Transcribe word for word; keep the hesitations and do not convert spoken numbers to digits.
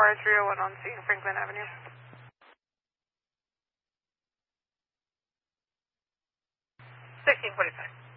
car three oh one on scene, Franklin Avenue. sixteen forty-five.